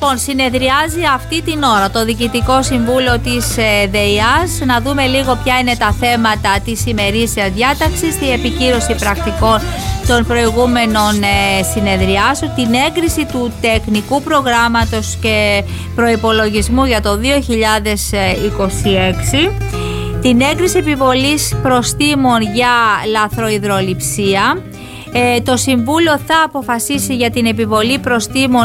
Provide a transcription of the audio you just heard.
Λοιπόν, συνεδριάζει αυτή την ώρα το Διοικητικό Συμβούλιο της ΔΕΙΑΣ. Να δούμε λίγο ποια είναι τα θέματα της ημερήσιας διάταξης, τη επικύρωση πρακτικών των προηγούμενων συνεδριάσεων, την έγκριση του τεχνικού προγράμματος και προϋπολογισμού για το 2026, την έγκριση επιβολής προστίμων για λαθροϊδροληψία. Το Συμβούλιο θα αποφασίσει για την επιβολή προστίμων